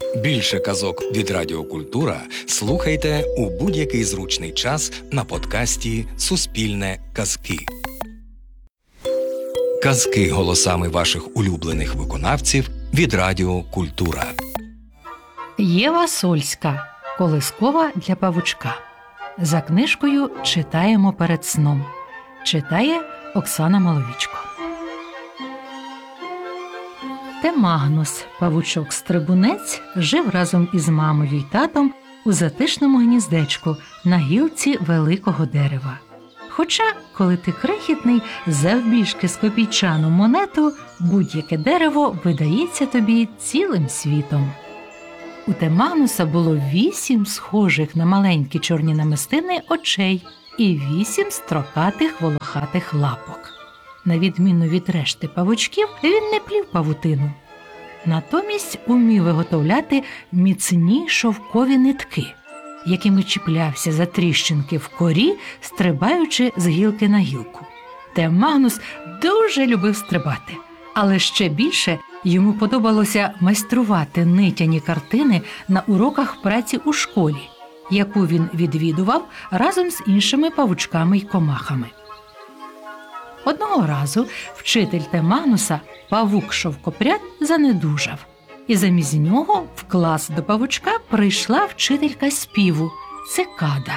Більше казок від Радіо Культура слухайте у будь-який зручний час на подкасті «Суспільне казки». Казки голосами ваших улюблених виконавців від Радіо Культура. Єва Сольська. Колискова для павучка. За книжкою «Читаємо перед сном». Читає Оксана Маловічко. Темагнус, павучок-стрибунець, жив разом із мамою й татом у затишному гніздечку на гілці великого дерева. Хоча, коли ти крихітний, завбільшки з копійчану монету, будь-яке дерево видається тобі цілим світом. У Темагнуса було 8 схожих на маленькі чорні намистини очей і 8 строкатих волохатих лапок. На відміну від решти павучків, він не плів павутину. Натомість умів виготовляти міцні шовкові нитки, якими чіплявся за тріщинки в корі, стрибаючи з гілки на гілку. Темагнус дуже любив стрибати, але ще більше йому подобалося майструвати нитяні картини на уроках праці у школі, яку він відвідував разом з іншими павучками й комахами. Одного разу вчитель Темагнуса, павук-шовкопряд, занедужав, і замість нього в клас до павучка прийшла вчителька співу – цикада.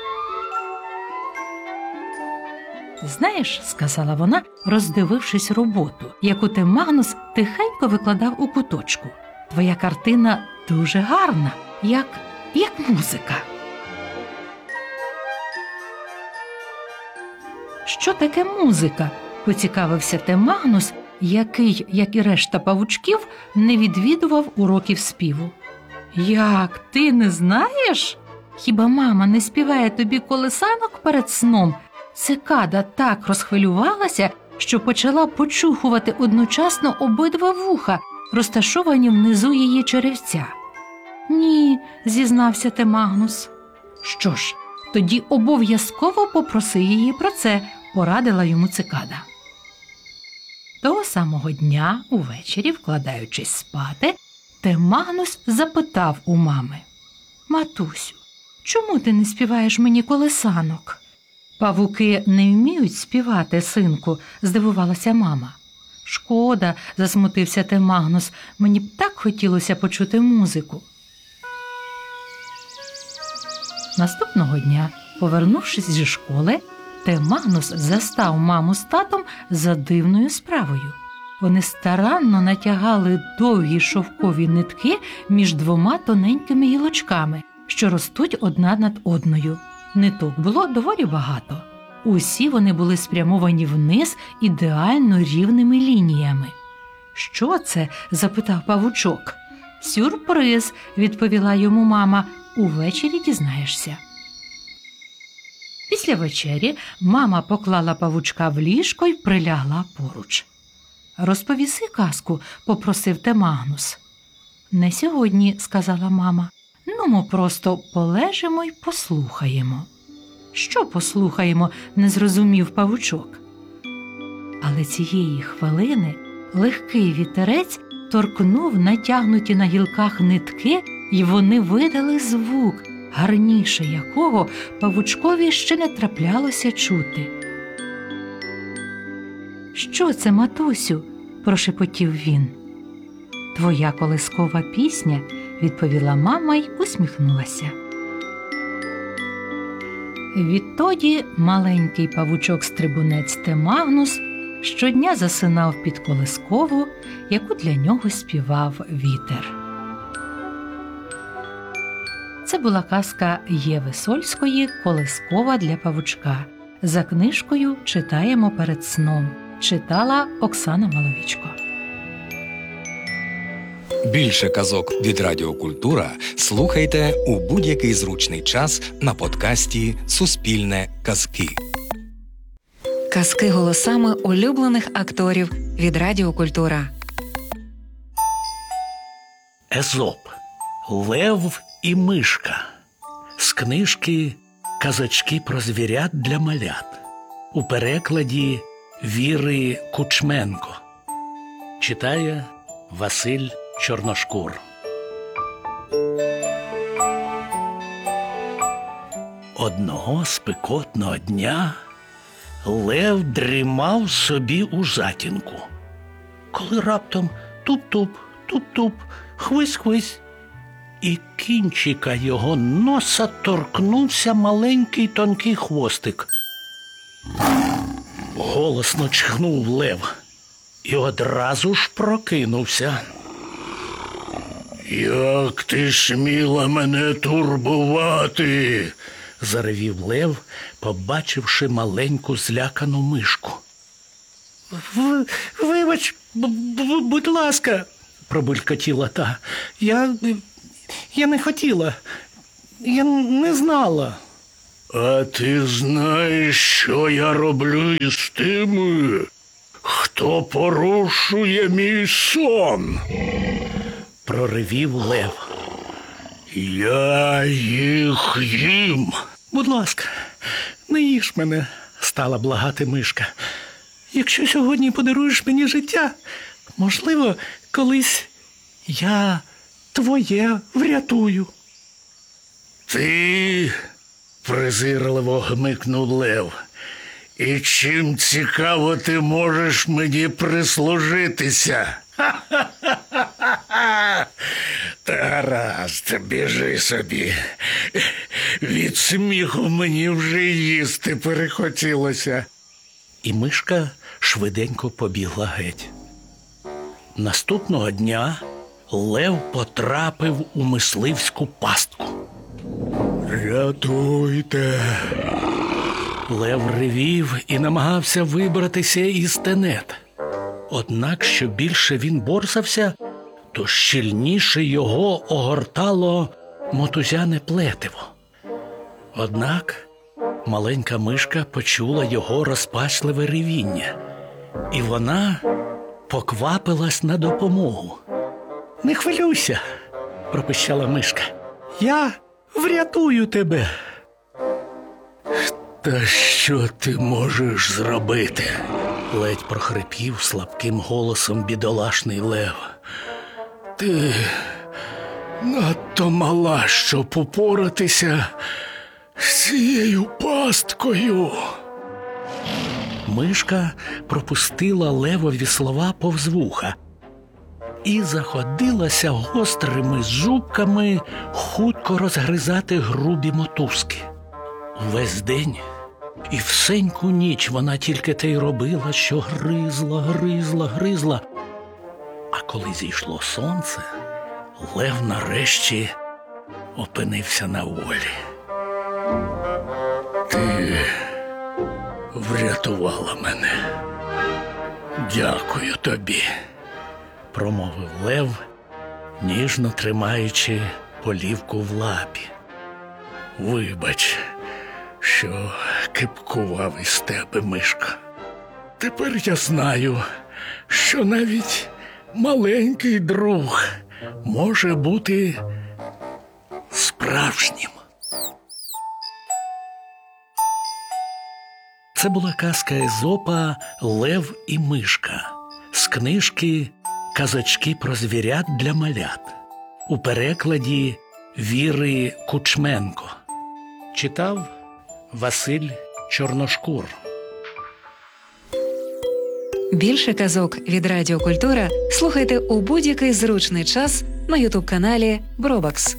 «Знаєш, – сказала вона, роздивившись роботу, яку Темагнус тихенько викладав у куточку, – твоя картина дуже гарна, як музика». «Що таке музика?» – поцікавився Темагнус, який, як і решта павучків, не відвідував уроків співу. «Як, ти не знаєш? Хіба мама не співає тобі колисанок перед сном?» Цикада так розхвилювалася, що почала почухувати одночасно обидва вуха, розташовані внизу її черевця. «Ні», – зізнався Темагнус. «Що ж, тоді обов'язково попроси її про це», – порадила йому цикада. Того самого дня, увечері, вкладаючись спати, Темагнус запитав у мами: «Матусю, чому ти не співаєш мені колисанок?» «Павуки не вміють співати, синку», – здивувалася мама. «Шкода», – засмутився Темагнус, – «мені б так хотілося почути музику». Наступного дня, повернувшись зі школи, Темагнус застав маму з татом за дивною справою. Вони старанно натягали довгі шовкові нитки між двома тоненькими гілочками, що ростуть одна над одною. Ниток було доволі багато. Усі вони були спрямовані вниз ідеально рівними лініями. «Що це?» – запитав павучок. «Сюрприз», – відповіла йому мама, – «увечері дізнаєшся». Після вечері мама поклала павучка в ліжко й прилягла поруч. «Розповіси казку», – попросив Темагнус. «Не сьогодні», – сказала мама. «Ну, просто полежимо й послухаємо». «Що послухаємо?» – не зрозумів павучок. Але цієї хвилини легкий вітерець торкнув натягнуті на гілках нитки, і вони видали звук, гарніше якого павучкові ще не траплялося чути. «Що це, матусю?» – прошепотів він. «Твоя колискова пісня», – відповіла мама й усміхнулася. Відтоді маленький павучок-стрибунець Темагнус щодня засинав під колискову, яку для нього співав вітер. Це була казка Єви Сольської «Колискова для павучка». За книжкою «Читаємо перед сном». Читала Оксана Маловічко. Більше казок від Радіо Культура слухайте у будь-який зручний час на подкасті «Суспільне казки». Казки голосами улюблених акторів від Радіо Культура. Езоп. Лев і мишка. З книжки «Казочки про звірят для малят». У перекладі Віри Кучменко. Читає Василь Чорношкур. Одного спекотного дня лев дрімав собі у затінку, коли раптом туп-туп, туп-туп, хвись-хвись, і кінчика його носа торкнувся маленький тонкий хвостик. Голосно чхнув лев і одразу ж прокинувся. «Як ти сміла мене турбувати?» – заревів лев, побачивши маленьку злякану мишку. «Вибач, будь ласка», – пробулькотіла та. Я не хотіла, я не знала». «А ти знаєш, що я роблю із тими, хто порушує мій сон?» – проривів лев. «Я їх їм». «Будь ласка, не їж мене», – стала благати мишка. «Якщо сьогодні подаруєш мені життя, можливо, колись я твоє врятую». «Ти...» – презирливо гмикнув лев. «І чим цікаво ти можеш мені прислужитися?» «Ха-ха-ха-ха! Та гаразд, біжи собі. Від сміху мені вже їсти перехотілося». І мишка швиденько побігла геть. Наступного дня лев потрапив у мисливську пастку. «Рятуйте!» Лев ревів і намагався вибратися із тенет. Однак, що більше він борсався, то щільніше його огортало мотузяне плетиво. Однак маленька мишка почула його розпачливе ревіння, і вона поквапилась на допомогу. «Не хвилюйся», – пропищала мишка. «Я врятую тебе». «Та що ти можеш зробити?» – ледь прохрипів слабким голосом бідолашний лев. «Ти надто мала, щоб упоратися з цією пасткою». Мишка пропустила левові слова повз вуха і заходилася гострими зубками хутко розгризати грубі мотузки. Увесь день і всеньку ніч вона тільки те й робила, що гризла. А коли зійшло сонце, лев нарешті опинився на волі. «Ти врятувала мене. Дякую тобі», – промовив лев, ніжно тримаючи полівку в лапі. «Вибач, що кипкував із тебе, мишка. Тепер я знаю, що навіть маленький друг може бути справжнім». Це була казка Езопа «Лев і мишка» з книжки «Казочки про звірят для малят» у перекладі Віри Кучменко. Читав Василь Чорношкур. Більше казок від Радіо Культура слухайте у будь-який зручний час на ютуб-каналі Бробакс.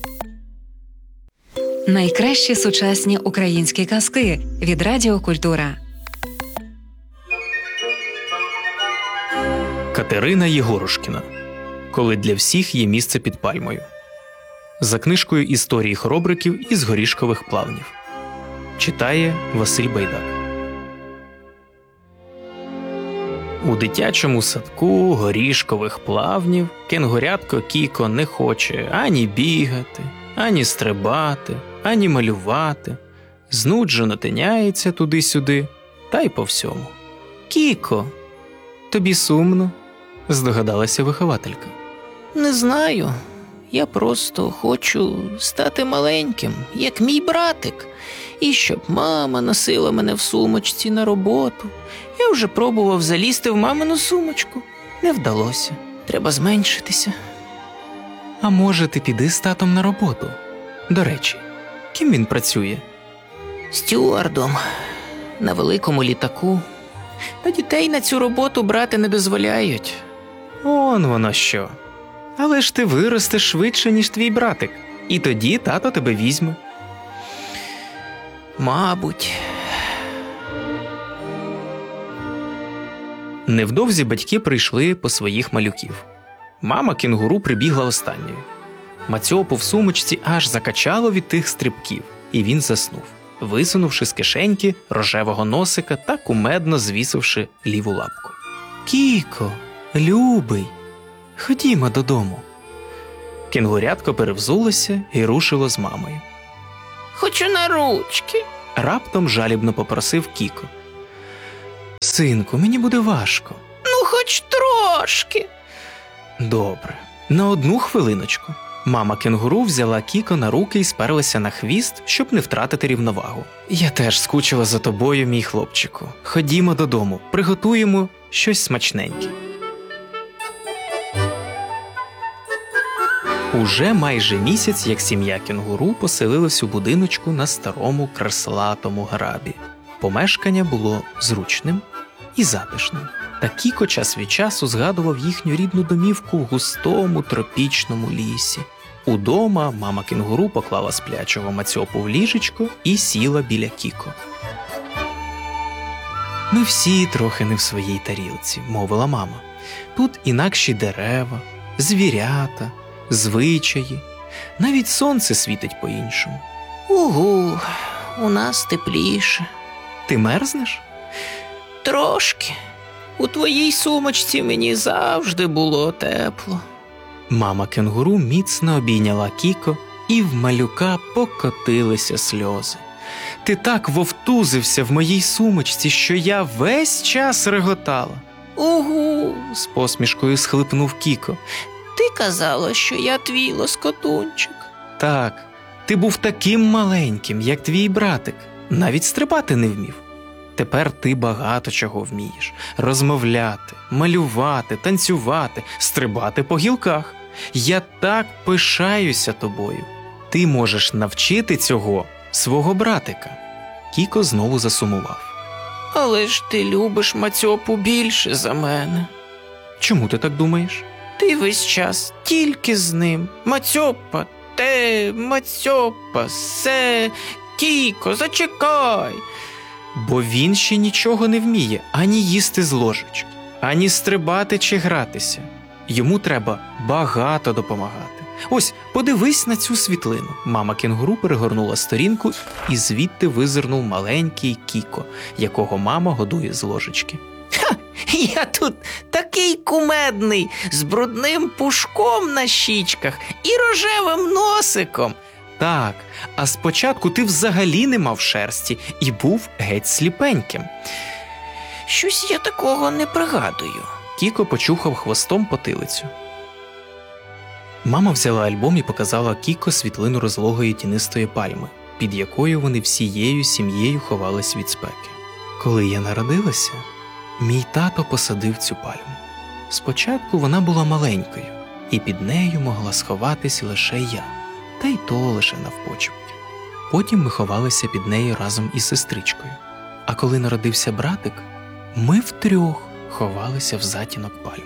Найкращі сучасні українські казки від Радіо Культура. Катерина Єгорушкіна. «Коли для всіх є місце під пальмою». За книжкою «Історії хоробриків із горішкових плавнів». Читає Василь Байдак. У дитячому садку горішкових плавнів кенгурятко Кіко не хоче ані бігати, ані стрибати, ані малювати. Знуджено тиняється туди-сюди, та й по всьому. «Кіко, тобі сумно?» – здогадалася вихователька. «Не знаю. Я просто хочу стати маленьким, як мій братик. І щоб мама носила мене в сумочці на роботу. Я вже пробував залізти в мамину сумочку. Не вдалося. Треба зменшитися». А може, ти піди з татом на роботу? До речі, ким він працює? Стюардом на великому літаку. Та дітей на цю роботу брати не дозволяють. Он воно що. Але ж ти виростеш швидше, ніж твій братик. І тоді тато тебе візьме. Мабуть. Невдовзі батьки прийшли по своїх малюків. Мама кенгуру прибігла останньою. Мацьопу в сумочці аж закачало від тих стрибків, і він заснув, висунувши з кишеньки рожевого носика та кумедно звісивши ліву лапку. «Кіко, любий, ходімо додому». Кенгурятко перевзулося і рушило з мамою. Хочу на ручки. Раптом жалібно попросив Кіко. «Синку, мені буде важко». Ну, хоч трошки. «Добре, на одну хвилиночку». Мама кенгуру взяла Кіко на руки і сперлася на хвіст, щоб не втратити рівновагу. «Я теж скучила за тобою, мій хлопчику. Ходімо додому, приготуємо щось смачненьке». Уже майже місяць, як сім'я кенгуру поселилась у будиночку на старому креслатому грабі. Помешкання було зручним і затишним. Та Кіко час від часу згадував їхню рідну домівку в густому тропічному лісі. Удома мама кенгуру поклала сплячого Мацьопу в ліжечко і сіла біля Кіко. «Ми всі трохи не в своїй тарілці», – мовила мама. «Тут інакші дерева, звірята, звичаї, навіть сонце світить по-іншому». Угу, у нас тепліше. «Ти мерзнеш?» Трошки. У твоїй сумочці мені завжди було тепло. Мама кенгуру міцно обійняла Кіко, і в малюка покотилися сльози. «Ти так вовтузився в моїй сумочці, що я весь час реготала». Угу, З посмішкою схлипнув Кіко. ти казала, що я твій лоскотунчик. «Так, ти був таким маленьким, як твій братик, навіть стрибати не вмів. Тепер ти багато чого вмієш. Розмовляти, малювати, танцювати, стрибати по гілках. Я так пишаюся тобою. Ти можеш навчити цього свого братика». Кіко знову засумував. Але ж ти любиш Мацьопу більше за мене. «Чому ти так думаєш?» Ти весь час тільки з ним. Мацьопа, Мацьопа, се, Кіко, зачекай. «Бо він ще нічого не вміє ані їсти з ложечки, ані стрибати чи гратися. Йому треба багато допомагати. Ось, подивись на цю світлину». Мама кенгуру перегорнула сторінку, і звідти визирнув маленький Кіко, якого мама годує з ложечки. Я тут такий кумедний, з брудним пушком на щічках і рожевим носиком. «Так, а спочатку ти взагалі не мав шерсті і був геть сліпеньким». Щось я такого не пригадую. Кіко почухав хвостом потилицю. Мама взяла альбом і показала Кіко світлину розлогої тінистої пальми, під якою вони всією сім'єю ховались від спеки. «Коли я народилася, мій тато посадив цю пальму. Спочатку вона була маленькою, і під нею могла сховатись лише я, та й то лише навпочепки. Потім ми ховалися під нею разом із сестричкою. А коли народився братик, ми втрьох ховалися в затінок пальми.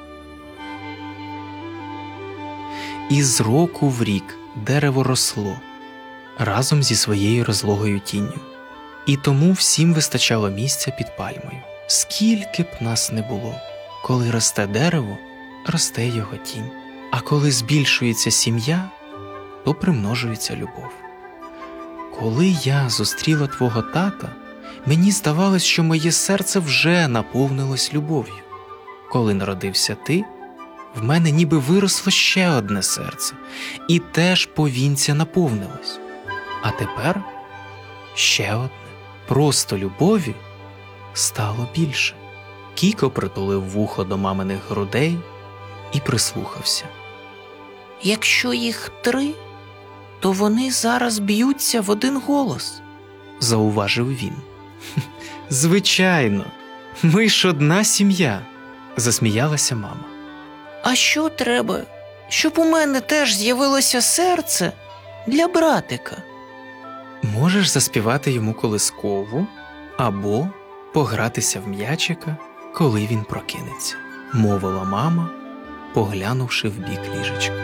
І з року в рік дерево росло разом зі своєю розлогою тінню. І тому всім вистачало місця під пальмою. Скільки б нас не було, коли росте дерево, росте його тінь. А коли збільшується сім'я, то примножується любов. Коли я зустріла твого тата, мені здавалось, що моє серце вже наповнилось любов'ю. Коли народився ти, в мене ніби виросло ще одне серце, і теж повінця наповнилось. А тепер ще одне. Просто любові стало більше». Кіко притулив вухо до маминих грудей і прислухався. Якщо їх 3, то вони зараз б'ються в один голос, зауважив він. «Звичайно, ми ж одна сім'я», засміялася мама. А що треба, щоб у мене теж з'явилося серце для братика? Можеш заспівати йому колискову або погратися в м'ячика, коли він прокинеться, мовила мама, поглянувши в бік ліжечка.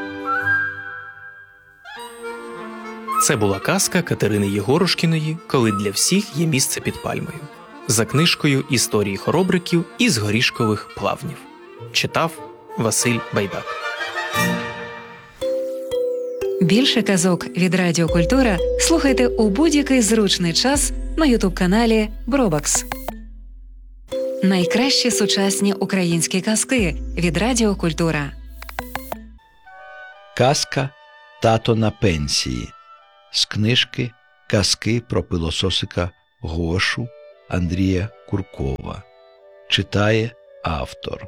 Це була казка Катерини Єгорушкіної «Коли для всіх є місце під пальмою» за книжкою «Історії хоробриків із горішкових плавнів». Читав Василь Байдак. Більше казок від Радіо Культура слухайте у будь-який зручний час на ютуб-каналі Бробакс. Найкращі сучасні українські казки від Радіо Культура. Казка «Тато на пенсії» з книжки «Казки про пилососика Гошу» Андрія Куркова. Читає автор.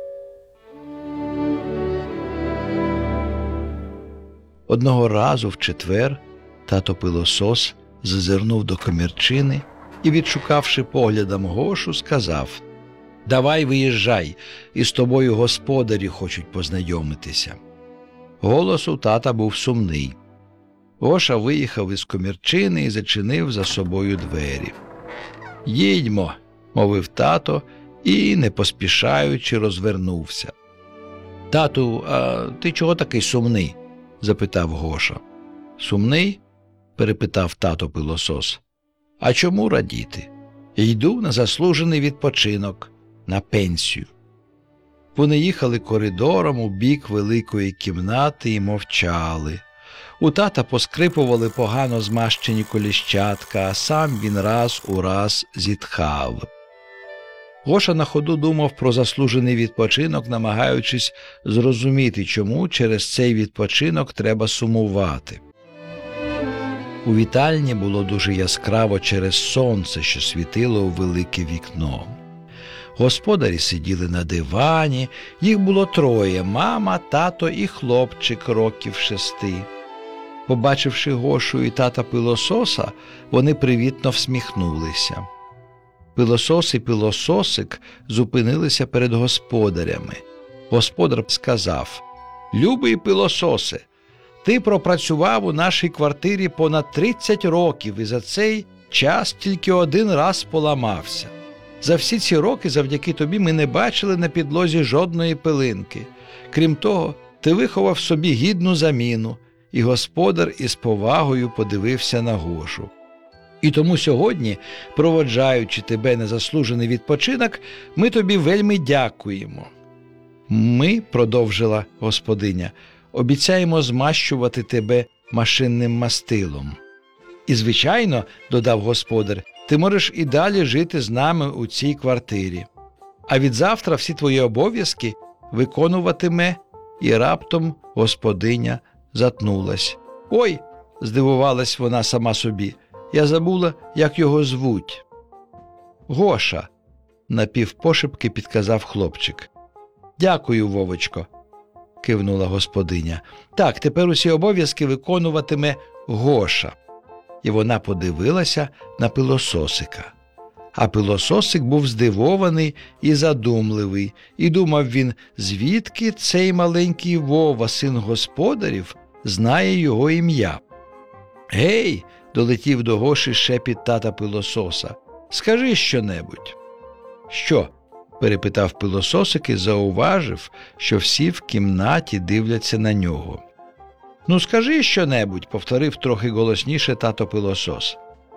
Одного разу в четвер тато-пилосос зазирнув до комірчини і, відшукавши поглядом Гошу, сказав: «Давай виїжджай, із тобою господарі хочуть познайомитися». Голос у тата був сумний. Гоша виїхав із комірчини і зачинив за собою двері. «Їдьмо», – мовив тато і, не поспішаючи, розвернувся. «Тату, а ти чого такий сумний?» – запитав Гоша. «Сумний?» – перепитав тато-пилосос. «А чому радіти? Йду на заслужений відпочинок, на пенсію». Вони їхали коридором у бік великої кімнати і мовчали. У тата поскрипували погано змащені коліщатка, а сам він раз у раз зітхав. Гоша на ходу думав про заслужений відпочинок, намагаючись зрозуміти, чому через цей відпочинок треба сумувати. У вітальні було дуже яскраво через сонце, що світило у велике вікно. Господарі сиділи на дивані, їх було троє – мама, тато і хлопчик років 6. Побачивши Гошу і тата-пилососа, вони привітно всміхнулися. Пилосос і пилососик зупинилися перед господарями. Господар сказав: «Любий пилососе, ти пропрацював у нашій квартирі понад 30 років і за цей час тільки один раз поламався. За всі ці роки завдяки тобі ми не бачили на підлозі жодної пилинки. Крім того, ти виховав собі гідну заміну». І господар із повагою подивився на Гошу. «І тому сьогодні, проводжаючи тебе на заслужений відпочинок, ми тобі вельми дякуємо». «Ми, – продовжила господиня, – обіцяємо змащувати тебе машинним мастилом». «І, звичайно, – додав господар, – ти можеш і далі жити з нами у цій квартирі. А відзавтра всі твої обов'язки виконуватиме». І раптом господиня затнулась. «Ой!» – здивувалась вона сама собі. «Я забула, як його звуть». «Гоша!» – напівпошепки підказав хлопчик. «Дякую, Вовочко!» – кивнула господиня. «Так, тепер усі обов'язки виконуватиме Гоша». І вона подивилася на пилососика. А пилососик був здивований і задумливий, і думав він, звідки цей маленький Вова, син господарів, знає його ім'я. «Гей!» – долетів до Гоші шепіт тата-пилососа. «Скажи щонебудь». «Що?» – перепитав пилососик і зауважив, що всі в кімнаті дивляться на нього. «Ну, скажи щонебудь», – повторив трохи голосніше тато-пилосос.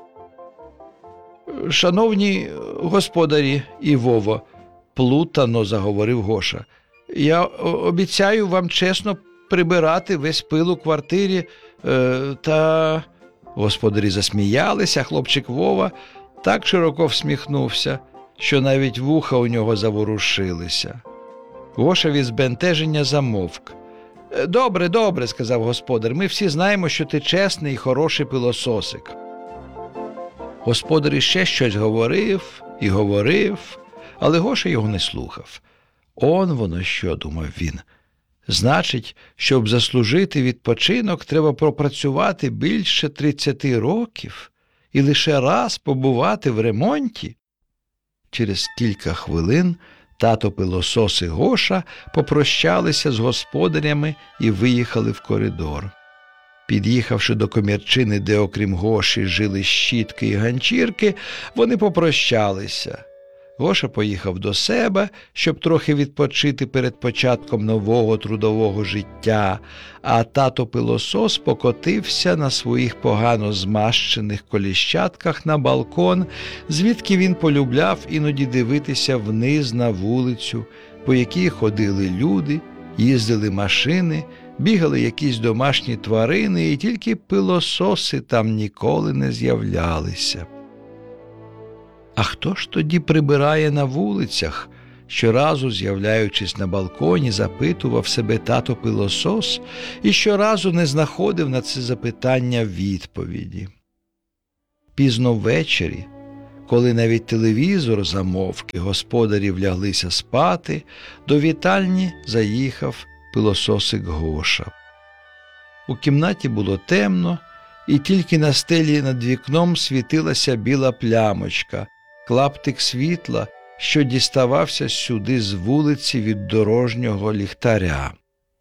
«Шановні господарі і Вово», – плутано заговорив Гоша, – «я обіцяю вам чесно прибирати весь пил у квартирі, та…» Господарі засміялися, хлопчик Вова так широко всміхнувся, що навіть вуха у нього заворушилися. Гоша від збентеження замовк. «Добре, добре», – сказав господар, – «ми всі знаємо, що ти чесний і хороший пилососик». Господар іще щось говорив і говорив, але Гоша його не слухав. «Он воно що», – думав він. «Значить, щоб заслужити відпочинок, треба пропрацювати більше 30 років і лише раз побувати в ремонті?» Через кілька хвилин тато-пилосос і Гоша попрощалися з господарями і виїхали в коридор. Під'їхавши до комірчини, де окрім Гоші жили щітки і ганчірки, вони попрощалися. Гоша поїхав до себе, щоб трохи відпочити перед початком нового трудового життя, а тато-пилосос покотився на своїх погано змащених коліщатках на балкон, звідки він полюбляв іноді дивитися вниз на вулицю, по якій ходили люди, їздили машини, бігали якісь домашні тварини, і тільки пилососи там ніколи не з'являлися. А хто ж тоді прибирає на вулицях? Щоразу, з'являючись на балконі, запитував себе тато-пилосос і щоразу не знаходив на це запитання відповіді. Пізно ввечері, коли навіть телевізор замовк і господарі вляглися спати, до вітальні заїхав пилососик Гоша. У кімнаті було темно, і тільки на стелі над вікном світилася біла плямочка, клаптик світла, що діставався сюди з вулиці від дорожнього ліхтаря.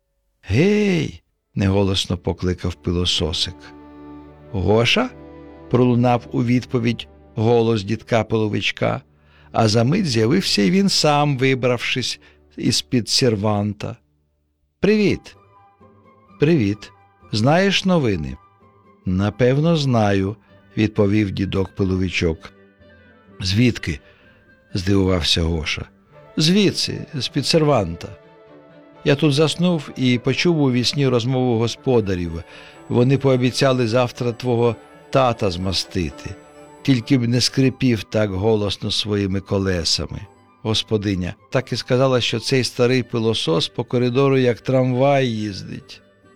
«Гей!» – неголосно покликав пилососик. «Гоша?» – пролунав у відповідь голос дідка Половичка, а за мить з'явився й він сам, вибравшись із-під серванта. «Привіт!» «Привіт! Знаєш новини?» «Напевно, знаю», – відповів дідок Пиловичок. «Звідки?» – здивувався Гоша. «Звідси, з-під серванта. Я тут заснув і почув у вісні розмову господарів. Вони пообіцяли завтра твого тата змастити, тільки б не скрипів так голосно своїми колесами. Господиня так і сказала, що цей старий пилосос по коридору як трамвай їздить».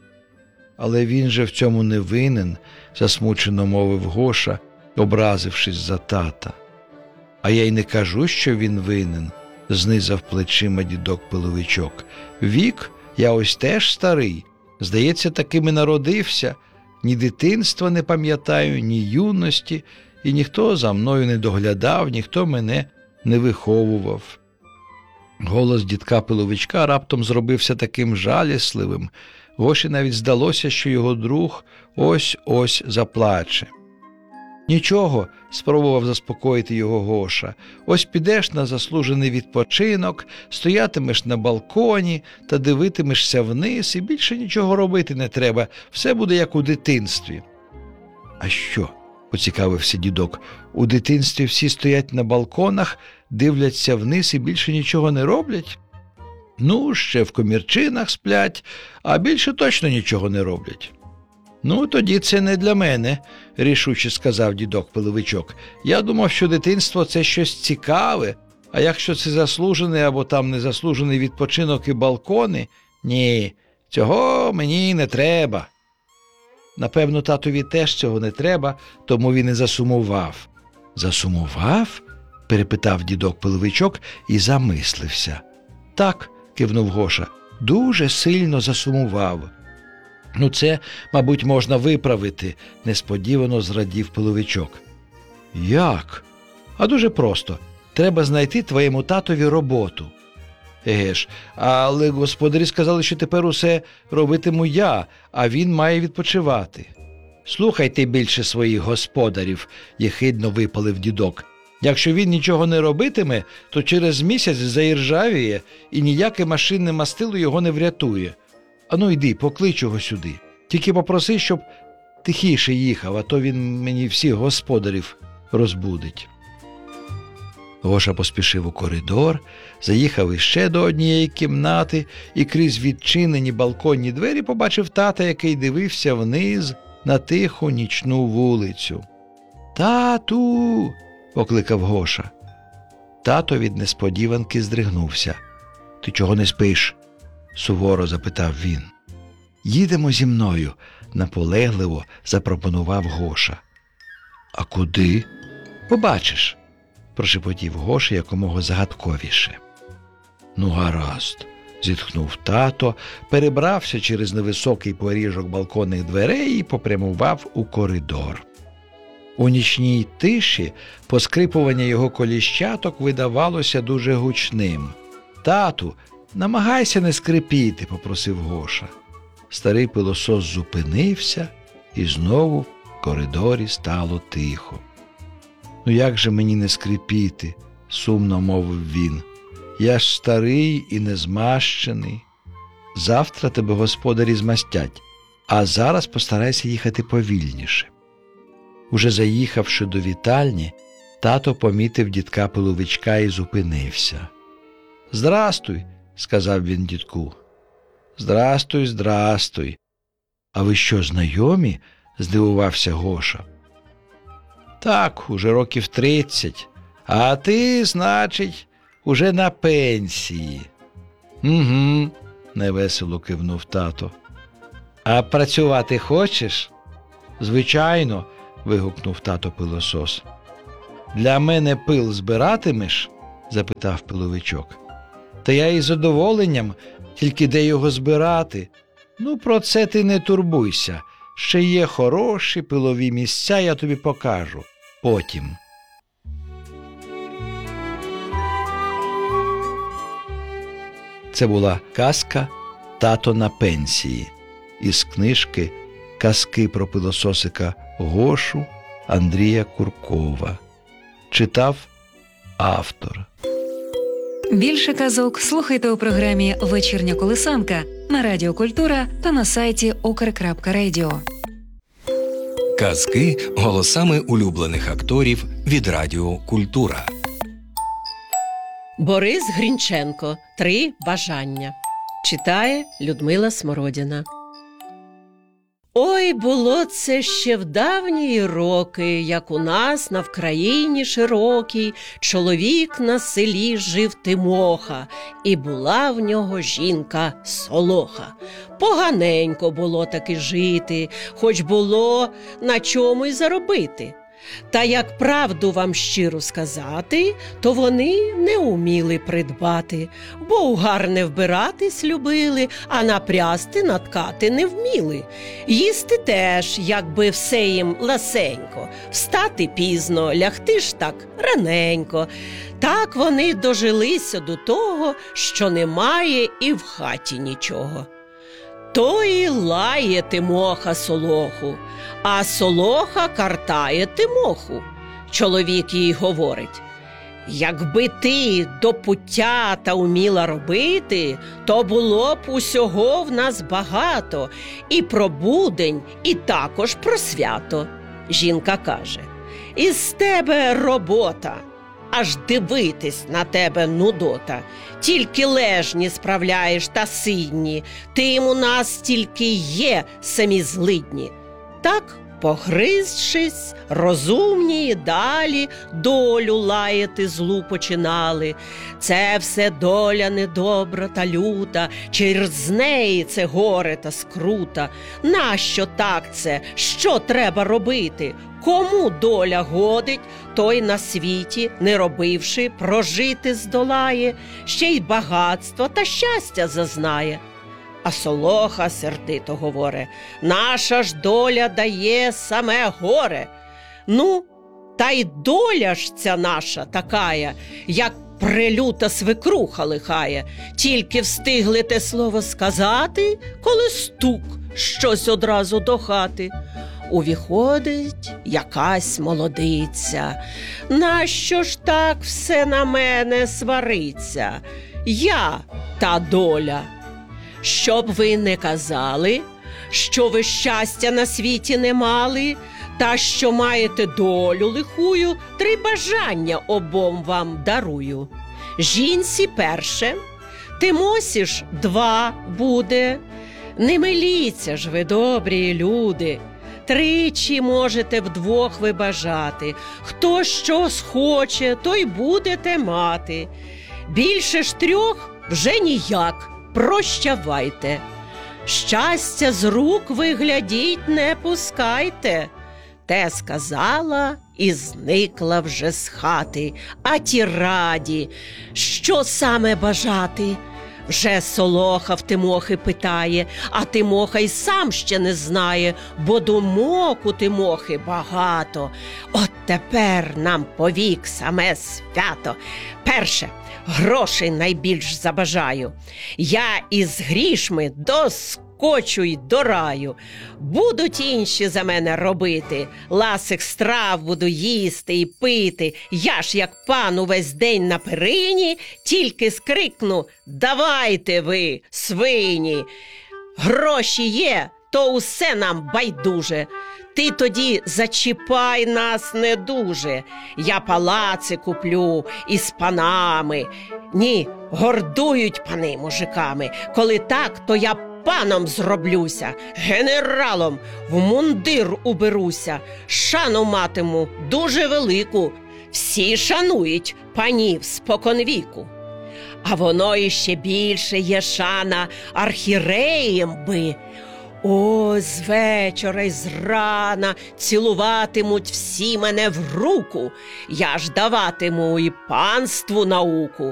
«Але він же в цьому не винен», – засмучено мовив Гоша, образившись за тата. «А я й не кажу, що він винен», – знизав плечима дідок Пиловичок. «Вік, я ось теж старий. Здається, таким і народився. Ні дитинства не пам'ятаю, ні юності, і ніхто за мною не доглядав, ніхто мене не виховував». Голос дідка Пиловичка раптом зробився таким жалісливим. Гоші навіть здалося, що його друг ось-ось заплаче. «Нічого», – спробував заспокоїти його Гоша, – «ось підеш на заслужений відпочинок, стоятимеш на балконі та дивитимешся вниз, і більше нічого робити не треба, все буде як у дитинстві». «А що?» – поцікавився дідок. «У дитинстві всі стоять на балконах, дивляться вниз і більше нічого не роблять?» «Ну, ще в комірчинах сплять, а більше точно нічого не роблять». «Ну, тоді це не для мене», – рішуче сказав дідок Пиловичок. «Я думав, що дитинство – це щось цікаве, а якщо це заслужений або там незаслужений відпочинок і балкони, ні, цього мені не треба». Напевно, татові теж цього не треба, тому він і засумував. «Засумував?» – перепитав дідок Пиловичок і замислився. «Так», – кивнув Гоша, – «дуже сильно засумував». «Ну це, мабуть, можна виправити», – несподівано зрадів Пиловичок. «Як?» «А дуже просто. Треба знайти твоєму татові роботу». «Еге ж, але господарі сказали, що тепер усе робитиму я, а він має відпочивати». «Слухайте більше своїх господарів», – єхидно випалив дідок. «Якщо він нічого не робитиме, то через місяць заіржавіє, і ніяке машинне мастило його не врятує. Ану йди, поклич його сюди. Тільки попроси, щоб тихіше їхав, а то він мені всіх господарів розбудить». Гоша поспішив у коридор, заїхав іще до однієї кімнати і крізь відчинені балконні двері побачив тата, який дивився вниз на тиху нічну вулицю. «Тату!» – покликав Гоша. Тато від несподіванки здригнувся. «Ти чого не спиш?» – суворо запитав він. «Їдемо зі мною», – наполегливо запропонував Гоша. «А куди?» «Побачиш», – прошепотів Гоша якомога загадковіше. «Ну, гаразд», – зітхнув тато, перебрався через невисокий поріжок балконних дверей і попрямував у коридор. У нічній тиші поскрипування його коліщаток видавалося дуже гучним. «Тату, намагайся не скрипіти», – попросив Гоша. Старий пилосос зупинився, І знову в коридорі стало тихо. «Ну як же мені не скрипіти?» – сумно мовив він. «Я ж старий і незмащений. Завтра тебе господарі змастять, а зараз постарайся їхати повільніше». Уже заїхавши до вітальні, тато помітив дідка Пиловичка і зупинився. «Здрастуй», – сказав він дідку. «Здрастуй, здрастуй. А ви що, знайомі?» – здивувався Гоша. «Так, уже років 30. А ти, значить, уже на пенсії». «Угу», – невесело кивнув тато. «А працювати хочеш?» «Звичайно», – вигукнув тато Пилосос. «Для мене пил збиратимеш?» – запитав Пиловичок. «Та я із задоволенням, тільки де його збирати? Ну, про це ти не турбуйся. Ще є хороші пилові місця, я тобі покажу. Потім». Це була казка «Тато на пенсії» із книжки «Казки про пилососика Гошу» Андрія Куркова. Читав автор. Більше казок слухайте у програмі «Вечірня колисанка» на Радіо Культура та на сайті ukr.radio. Казки голосами улюблених акторів від Радіо Культура. Борис Грінченко. 3 бажання. Читає Людмила Смородіна. Ой, було це ще в давні роки, як у нас на Вкраїні широкій чоловік на селі жив Тимоха, і була в нього жінка Солоха. Поганенько було таки жити, хоч було на чому й заробити. Та як правду вам щиро сказати, то вони не уміли придбати, бо у гарне вбиратись любили, а напрясти, наткати не вміли. Їсти теж, якби все їм ласенько, встати пізно, лягти ж так раненько. Так вони дожилися до того, що немає і в хаті нічого. То і лає Тимоха Солоху, а Солоха картає Тимоху. Чоловік їй говорить: «Якби ти до пуття та уміла робити, то було б усього в нас багато, і про будень, і також про свято». Жінка каже: «Із тебе робота, аж дивитись на тебе нудота. Тільки лежні справляєш та сидні, тим у нас тільки є самі злидні». Так, погризшись, розумні далі долю лаяти злу починали. Це все доля недобра та люта, через неї це горе та скрута. Нащо так це? Що треба робити? Кому доля годить, той на світі, не робивши, прожити здолає, ще й багатство та щастя зазнає. А Солоха сердито говорить: «Наша ж доля дає саме горе». Ну, та й доля ж ця наша такая, як прелюта свекруха лихає. Тільки встигли те слово сказати, коли стук щось одразу до хати. Увіходить якась молодиця: «Нащо ж так все на мене свариться? Я та доля». Щоб ви не казали, що ви щастя на світі не мали, та що маєте долю лихую, 3 бажання обом вам дарую. Жінці перше, Тимосі ж 2 буде. Не миліться ж ви, добрі люди, 3 можете вдвох ви бажати. Хто що схоче, той будете мати. Більше ж 3 вже ніяк. Прощавайте. Щастя з рук ви глядіть не пускайте. Те сказала і зникла вже з хати. А ті раді, що саме бажати? Вже Солоха в Тимохи питає, а Тимоха й сам ще не знає, бо думок у Тимохи багато. От тепер нам повік саме свято. Перше, грошей найбільш забажаю. Я із грішми до скочу й до раю. Будуть інші за мене робити, ласих страв буду їсти і пити. Я ж, як пан, увесь день на перині, тільки скрикну: давайте ви, свині! Гроші є, то усе нам байдуже. Ти тоді зачіпай нас не дуже. Я палаци куплю із панами. Ні, гордують пани мужиками. Коли так, то я паном зроблюся, генералом, в мундир уберуся. Шану матиму дуже велику. Всі шанують панів споконвіку. А воно іще більше є шана архієреям би. О, з вечора й зрана цілуватимуть всі мене в руку. Я ж даватиму і панству науку.